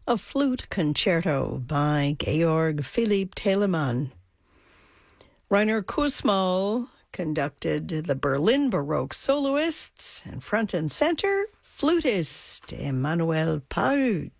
a flute concerto by Georg Philipp Telemann. Rainer Kussmaul conducted the Berlin Baroque soloists, and front and center, flutist Emanuel Paut.